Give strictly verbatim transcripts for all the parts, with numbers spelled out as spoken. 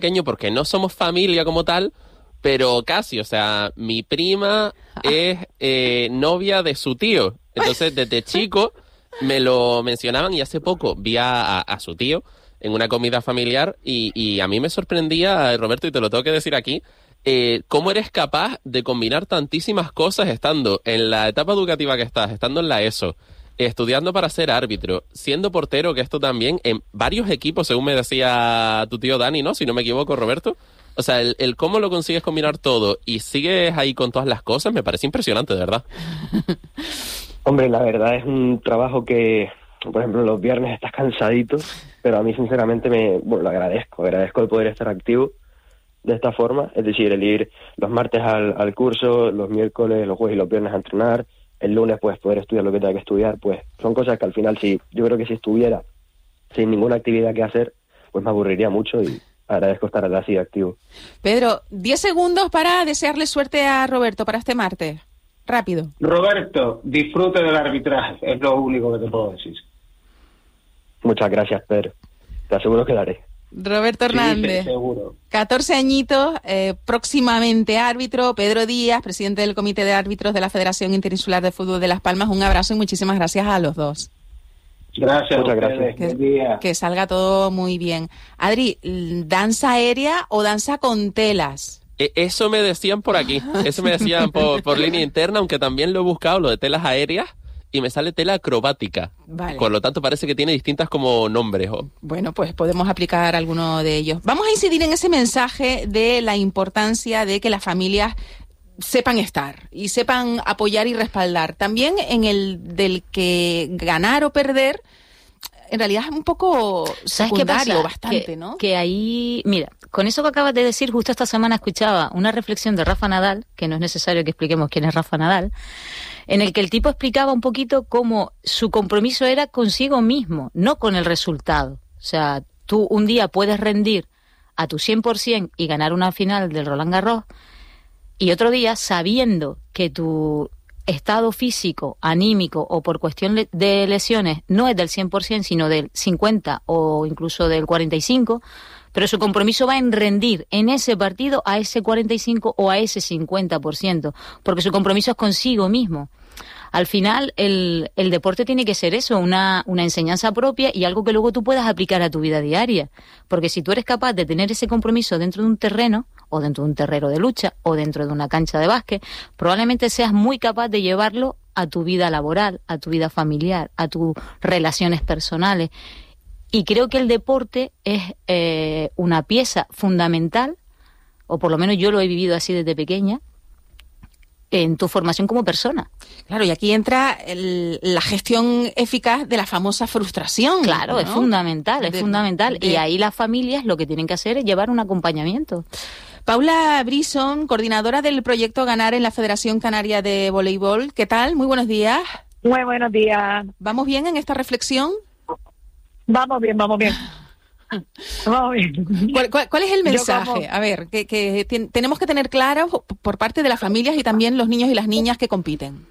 pequeño porque no somos familia como tal, pero casi, o sea, mi prima es eh, novia de su tío. Entonces, desde chico me lo mencionaban y hace poco vi a, a, a su tío en una comida familiar y, y a mí me sorprendía, Roberto, y te lo tengo que decir aquí, eh, cómo eres capaz de combinar tantísimas cosas estando en la etapa educativa que estás, estando en la ESO, estudiando para ser árbitro, siendo portero, que esto también, en varios equipos, según me decía tu tío Dani, ¿no? Si no me equivoco, Roberto. O sea, el, el cómo lo consigues combinar todo y sigues ahí con todas las cosas, me parece impresionante, de verdad. Hombre, la verdad es un trabajo que, por ejemplo, los viernes estás cansadito, pero a mí sinceramente me, bueno, lo agradezco, agradezco el poder estar activo de esta forma, es decir, el ir los martes al, al curso, los miércoles, los jueves y los viernes a entrenar, el lunes pues poder estudiar lo que tenga que estudiar, pues son cosas que al final sí, yo creo que si estuviera sin ninguna actividad que hacer, pues me aburriría mucho y agradezco estar así activo. Pedro, diez segundos para desearle suerte a Roberto para este martes. Rápido. Roberto, disfrute del arbitraje, es lo único que te puedo decir. Muchas gracias, Pedro. Te aseguro que lo haré. Roberto Hernández, sí, seguro. catorce añitos, eh, próximamente árbitro. Pedro Díaz, presidente del Comité de Árbitros de la Federación Interinsular de Fútbol de Las Palmas. Un abrazo y muchísimas gracias a los dos. Gracias. Muchas a ustedes. gracias. Que, Buen día. que salga todo muy bien. Adri, ¿danza aérea o danza con telas? E- eso me decían por aquí, eso me decían por, por línea interna, aunque también lo he buscado, lo de telas aéreas, y me sale tela acrobática. Vale. Por lo tanto, parece que tiene distintas como nombres. ¿O? Bueno, pues podemos aplicar alguno de ellos. Vamos a incidir en ese mensaje de la importancia de que las familias sepan estar y sepan apoyar y respaldar. También en el del que ganar o perder, en realidad es un poco ¿Sabes qué secundario, pasa? bastante, que, ¿no? Que ahí, mira, con eso que acabas de decir, justo esta semana escuchaba una reflexión de Rafa Nadal, que no es necesario que expliquemos quién es Rafa Nadal, en el que el tipo explicaba un poquito cómo su compromiso era consigo mismo, no con el resultado. O sea, tú un día puedes rendir a tu cien por ciento y ganar una final del Roland Garros, y otro día, sabiendo que tu estado físico, anímico o por cuestión de lesiones no es del cien por ciento, sino del cincuenta o incluso del cuarenta y cinco, pero su compromiso va en rendir en ese partido a ese cuarenta y cinco o a ese cincuenta por ciento, porque su compromiso es consigo mismo. Al final, el, el deporte tiene que ser eso, una, una enseñanza propia y algo que luego tú puedas aplicar a tu vida diaria. Porque si tú eres capaz de tener ese compromiso dentro de un terreno, o dentro de un terreno de lucha, o dentro de una cancha de básquet, probablemente seas muy capaz de llevarlo a tu vida laboral, a tu vida familiar, a tus relaciones personales. Y creo que el deporte es eh, una pieza fundamental, o por lo menos yo lo he vivido así desde pequeña, en tu formación como persona. Claro, y aquí entra el, la gestión eficaz de la famosa frustración. Claro, ¿no? es fundamental, es de, fundamental. De... Y ahí las familias lo que tienen que hacer es llevar un acompañamiento. Paula Brison, coordinadora del proyecto Ganar en la Federación Canaria de Voleibol. ¿Qué tal? Muy buenos días. Muy buenos días. ¿Vamos bien en esta reflexión? Vamos bien, vamos bien. Vamos bien. ¿Cuál, cuál, cuál es el mensaje? Como... A ver, que, que ten, tenemos que tener claro por parte de las familias y también los niños y las niñas que compiten.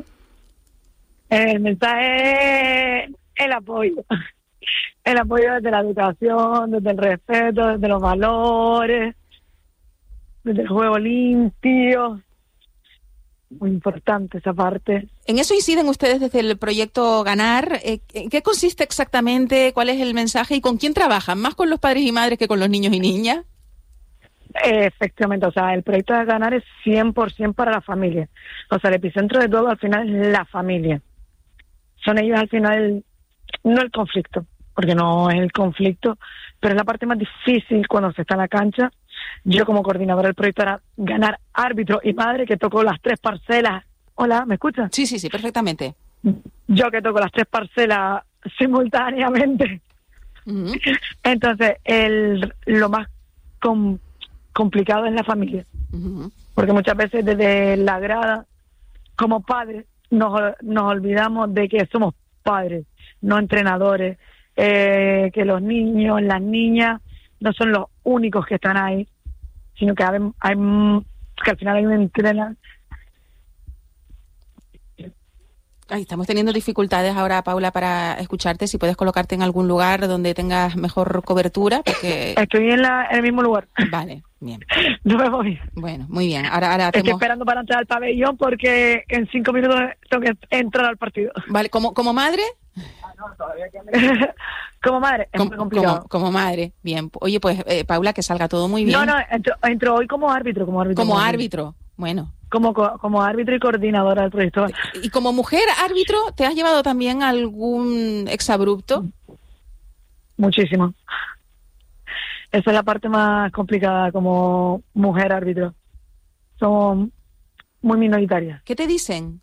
El mensaje es el apoyo. El apoyo desde la educación, desde el respeto, desde los valores, desde el juego limpio. Muy importante esa parte. En eso inciden ustedes desde el proyecto Ganar. ¿En qué consiste exactamente? ¿Cuál es el mensaje? ¿Y con quién trabajan? ¿Más con los padres y madres que con los niños y niñas? Eh, efectivamente, o sea, el proyecto de Ganar es cien por ciento para la familia. O sea, el epicentro de todo al final es la familia. Son ellos al final, no el conflicto, porque no es el conflicto, pero es la parte más difícil cuando se está en la cancha. Yo como coordinadora del proyecto era Ganar árbitro y madre, que tocó las tres parcelas. Hola, ¿me escuchas? Sí, sí, sí, perfectamente. Yo que toco las tres parcelas simultáneamente. Uh-huh. Entonces, el lo más com, complicado es la familia. Uh-huh. Porque muchas veces desde la grada, como padres, nos, nos olvidamos de que somos padres, no entrenadores, eh, que los niños, las niñas no son los únicos que están ahí, sino que hay, hay que al final hay un entrenador. Ay, estamos teniendo dificultades ahora, Paula, para escucharte. Si puedes colocarte en algún lugar donde tengas mejor cobertura, porque... Estoy en, la, en el mismo lugar. Vale, bien. No me voy. Bueno, muy bien. Ahora, ahora Estoy hacemos... esperando para entrar al pabellón porque en cinco minutos tengo que entrar al partido. Vale, ¿como, como madre? Ah, no, todavía que Como madre, es como, muy complicado. Como, como madre, bien. Oye, pues, eh, Paula, que salga todo muy bien. No, no, entro, entro hoy como árbitro. Como árbitro. Como árbitro, bueno. Como, como árbitro y coordinadora del proyecto. Y como mujer árbitro, ¿te has llevado también algún exabrupto? Muchísimo. Esa es la parte más complicada como mujer árbitro. Somos muy minoritarias. ¿Qué te dicen?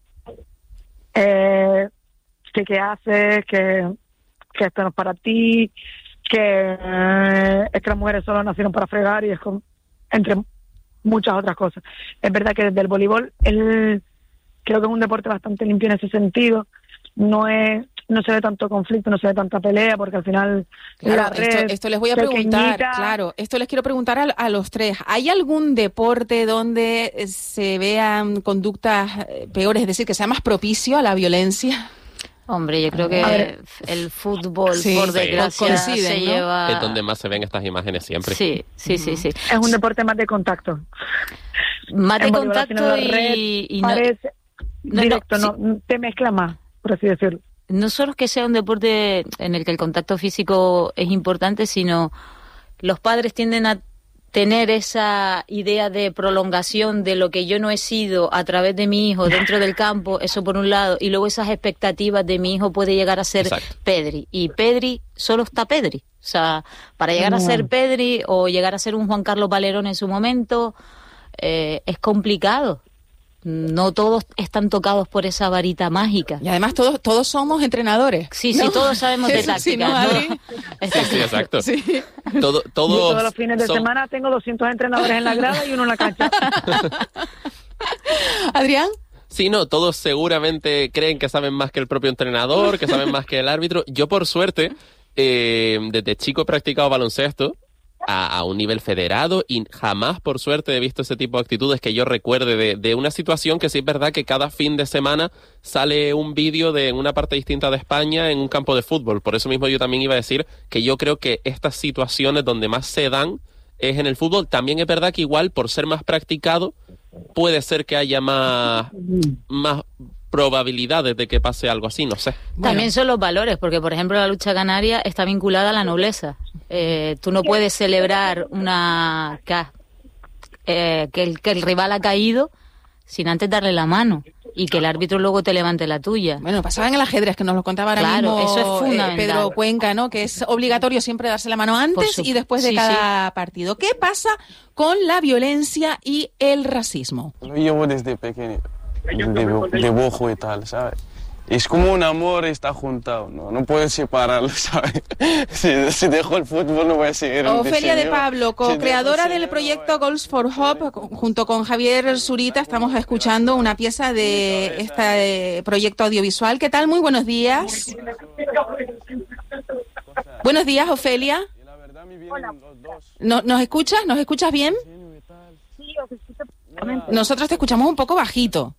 Eh, que qué haces, que, que esto no es para ti, que eh, es que las mujeres solo nacieron para fregar y es con, entre muchas otras cosas. Es verdad que desde el voleibol el, creo que es un deporte bastante limpio en ese sentido. No es no se ve tanto conflicto, no se ve tanta pelea, porque al final claro, la red esto, esto les voy a preguntar, claro, esto les quiero preguntar a, a los tres. ¿Hay algún deporte donde se vean conductas peores, es decir, que sea más propicio a la violencia? Hombre, yo creo que el fútbol, sí, por desgracia, sí, se ¿no? lleva... Es donde más se ven estas imágenes siempre. Sí, sí, sí, sí. Es un deporte más de contacto. Más de contacto y, y no, parece no, directo, no, no, sí. te mezcla más, por así decirlo. No solo es que sea un deporte en el que el contacto físico es importante, sino los padres tienden a tener esa idea de prolongación de lo que yo no he sido a través de mi hijo dentro del campo, eso por un lado, y luego esas expectativas de mi hijo puede llegar a ser Exacto. Pedri, y Pedri solo está Pedri, o sea, para llegar a ser Pedri o llegar a ser un Juan Carlos Valerón en su momento, eh, es complicado. No todos están tocados por esa varita mágica. Y además todos todos somos entrenadores. Sí, sí, ¿no? Todos sabemos de táctica. Sí, ¿no, Adri? ¿no? Sí, sí, exacto. Sí. Todo, todos, todos los fines de son... semana tengo doscientos entrenadores en la grada y uno en la cancha. ¿Adrián? Sí, no, todos seguramente creen que saben más que el propio entrenador, que saben más que el árbitro. Yo, por suerte, eh, desde chico he practicado baloncesto. A, a un nivel federado y jamás, por suerte, he visto ese tipo de actitudes que yo recuerde de, de una situación que sí es verdad que cada fin de semana sale un vídeo de una parte distinta de España en un campo de fútbol. Por eso mismo yo también iba a decir que yo creo que estas situaciones donde más se dan es en el fútbol. También es verdad que igual, por ser más practicado, puede ser que haya más, más probabilidades de que pase algo así, no sé. También bueno. Son los valores, porque por ejemplo la lucha canaria está vinculada a la nobleza. Eh, tú no puedes celebrar una eh, que, el, que el rival ha caído sin antes darle la mano y que el árbitro luego te levante la tuya. Bueno, pasaba en el ajedrez, que nos lo contaba ahora claro, mismo eso es fundamental. Eh, Pedro Cuenca, ¿no? Que es obligatorio siempre darse la mano antes su... y después de sí, cada sí. partido. ¿Qué pasa con la violencia y el racismo? Lo llevo desde pequeño, de dibujo y tal, ¿sabes? Es como un amor está juntado, ¿no? No puedes separarlo, ¿sabes? Si, si dejo el fútbol no voy a seguir. Ofelia de Pablo, co-creadora si del proyecto Goals for Hope, junto con Javier Zurita, estamos escuchando una pieza de este proyecto audiovisual. ¿Qué tal? Muy buenos días. Buenos días, Ofelia. ¿Nos, ¿Nos escuchas? ¿Nos escuchas bien? Sí, os escucho. Nosotros te escuchamos un poco bajito.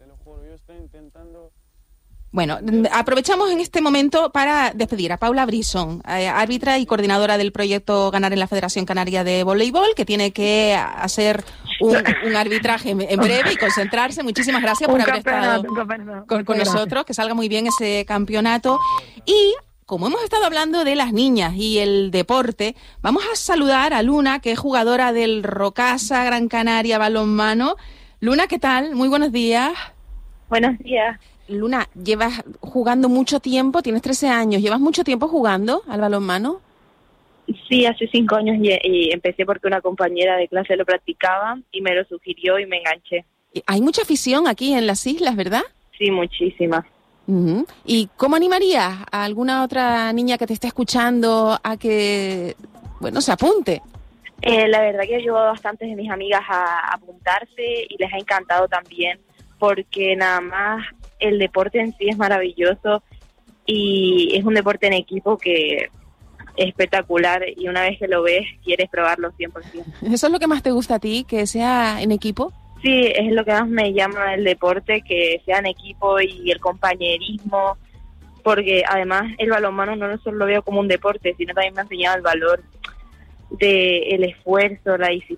Bueno, aprovechamos en este momento para despedir a Paula Brison, eh, árbitra y coordinadora del proyecto Ganar en la Federación Canaria de Voleibol, que tiene que hacer un, un arbitraje en breve y concentrarse. Muchísimas gracias por haber estado con, con nosotros, que salga muy bien ese campeonato. Y como hemos estado hablando de las niñas y el deporte, vamos a saludar a Luna, que es jugadora del Rocasa Gran Canaria Balonmano. Luna, ¿qué tal? Muy buenos días. Buenos días. Luna, llevas jugando mucho tiempo, tienes trece años, ¿llevas mucho tiempo jugando al balonmano? Sí, hace cinco años y, y empecé porque una compañera de clase lo practicaba y me lo sugirió y me enganché. Hay mucha afición aquí en las islas, ¿verdad? Sí, muchísima. Uh-huh. ¿Y cómo animarías a alguna otra niña que te esté escuchando a que, bueno, se apunte? Eh, la verdad que he ayudado a bastantes de mis amigas a apuntarse y les ha encantado también, porque nada más el deporte en sí es maravilloso y es un deporte en equipo que es espectacular y una vez que lo ves quieres probarlo cien por ciento. ¿Eso es lo que más te gusta a ti, que sea en equipo? Sí, es lo que más me llama del deporte, que sea en equipo y el compañerismo, porque además el balonmano no solo lo veo como un deporte, sino también me ha enseñado el valor del esfuerzo, la disciplina.